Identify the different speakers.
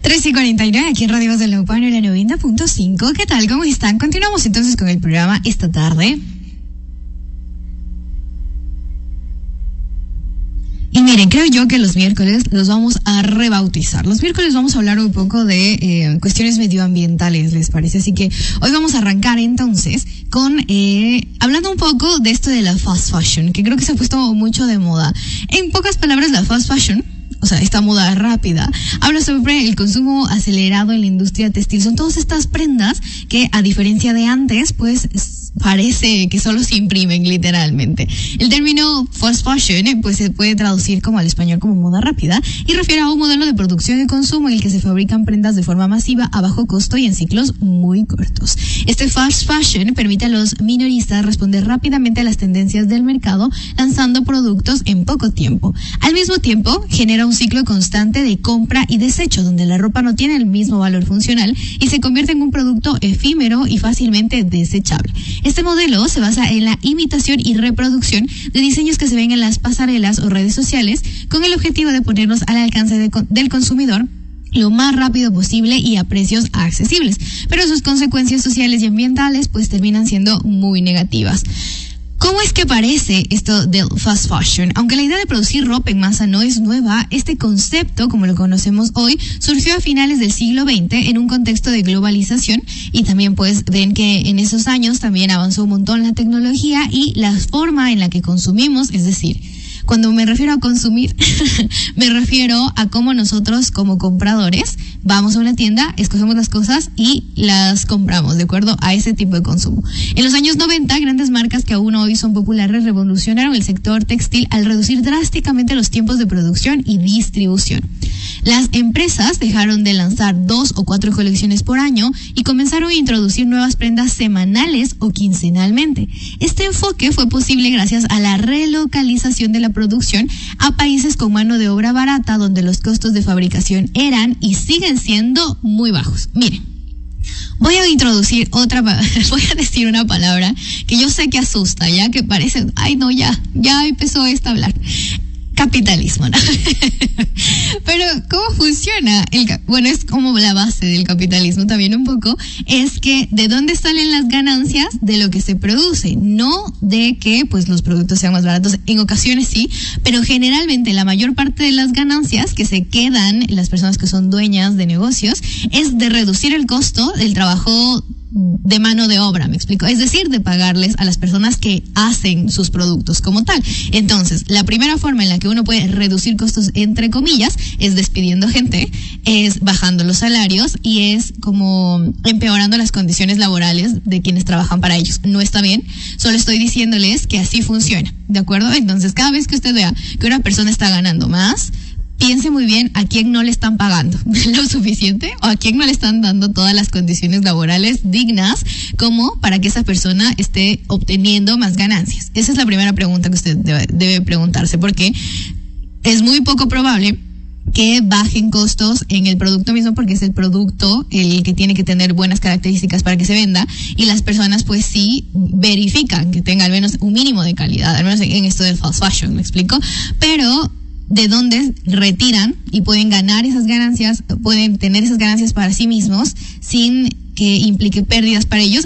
Speaker 1: 3:49 aquí en Radio Voz del Laupano, la 90.5. ¿Qué tal? ¿Cómo están? Continuamos entonces con el programa esta tarde. Y miren, creo yo que los miércoles los vamos a rebautizar. Los miércoles vamos a hablar un poco de cuestiones medioambientales, ¿les parece? Así que hoy vamos a arrancar entonces con hablando un poco de esto de la fast fashion, que creo que se ha puesto mucho de moda. En pocas palabras, la fast fashion, o sea, esta moda rápida, habla sobre el consumo acelerado en la industria textil. Son todas estas prendas que, a diferencia de antes, pues parece que solo se imprimen literalmente. El término fast fashion pues se puede traducir como al español como moda rápida y refiere a un modelo de producción y consumo en el que se fabrican prendas de forma masiva a bajo costo y en ciclos muy cortos. Este fast fashion permite a los minoristas responder rápidamente a las tendencias del mercado lanzando productos en poco tiempo. Al mismo tiempo, genera un ciclo constante de compra y desecho donde la ropa no tiene el mismo valor funcional y se convierte en un producto efímero y fácilmente desechable. Este modelo se basa en la imitación y reproducción de diseños que se ven en las pasarelas o redes sociales con el objetivo de ponerlos al alcance del consumidor lo más rápido posible y a precios accesibles. Pero sus consecuencias sociales y ambientales pues terminan siendo muy negativas. ¿Cómo es que aparece esto del fast fashion? Aunque la idea de producir ropa en masa no es nueva, este concepto, como lo conocemos hoy, surgió a finales del siglo XX en un contexto de globalización y también pues ven que en esos años también avanzó un montón la tecnología y la forma en la que consumimos, es decir, cuando me refiero a consumir, me refiero a cómo nosotros como compradores vamos a una tienda, escogemos las cosas y las compramos, de acuerdo a ese tipo de consumo. En los años 90, grandes marcas que aún hoy son populares revolucionaron el sector textil al reducir drásticamente los tiempos de producción y distribución. Las empresas dejaron de lanzar 2 o 4 colecciones por año y comenzaron a introducir nuevas prendas semanales o quincenalmente. Este enfoque fue posible gracias a la relocalización de la producción a países con mano de obra barata donde los costos de fabricación eran y siguen siendo muy bajos. Miren, voy a decir una palabra que yo sé que asusta, ya que parece, ya empezó esta a hablar. Capitalismo, ¿no? Pero ¿cómo funciona? Es como la base del capitalismo también un poco, es que ¿de dónde salen las ganancias? De lo que se produce, no de que pues los productos sean más baratos. En ocasiones sí, pero generalmente la mayor parte de las ganancias que se quedan las personas que son dueñas de negocios es de reducir el costo del trabajo de mano de obra, me explico, es decir, de pagarles a las personas que hacen sus productos como tal. Entonces, la primera forma en la que uno puede reducir costos, entre comillas, es despidiendo gente, es bajando los salarios y es como empeorando las condiciones laborales de quienes trabajan para ellos. No está bien, solo estoy diciéndoles que así funciona, ¿de acuerdo? Entonces, cada vez que usted vea que una persona está ganando más, piense muy bien a quién no le están pagando lo suficiente o a quién no le están dando todas las condiciones laborales dignas como para que esa persona esté obteniendo más ganancias. Esa es la primera pregunta que usted debe preguntarse, porque es muy poco probable que bajen costos en el producto mismo, porque es el producto el que tiene que tener buenas características para que se venda y las personas pues sí verifican que tenga al menos un mínimo de calidad, al menos en esto del fast fashion, ¿me explico? Pero de dónde retiran y pueden ganar esas ganancias, pueden tener esas ganancias para sí mismos sin que implique pérdidas para ellos,